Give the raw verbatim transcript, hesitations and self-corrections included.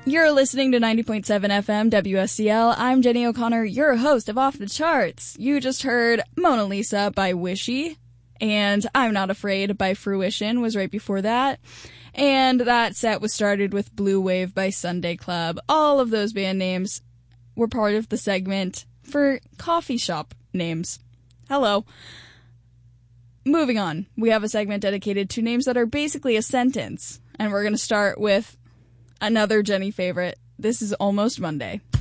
You're listening to ninety point seven F M W S C L. I'm Jenny O'Connor, your host of Off the Charts. You just heard Mona Lisa by Wishy, and I'm Not Afraid by Fruition was right before that. And that set was started with Blue Wave by Sunday Club. All of those band names were part of the segment for coffee shop names. Hello. Moving on, we have a segment dedicated to names that are basically a sentence. And we're going to start with another Jenny favorite. This is Almost Monday.